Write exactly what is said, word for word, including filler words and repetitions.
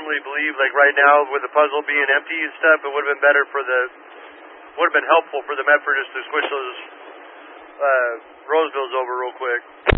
firmly believe, like right now, with the puzzle being empty and stuff, it would have been better for the, would have been helpful for the Medford just to squish those uh, Rosevilles over real quick.